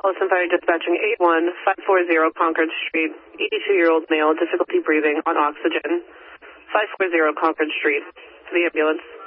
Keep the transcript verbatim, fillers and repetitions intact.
Allison Fire Dispatching eight one five four zero Concord Street, eighty-two-year-old male, difficulty breathing, on oxygen. five four zero Concord Street, to the ambulance.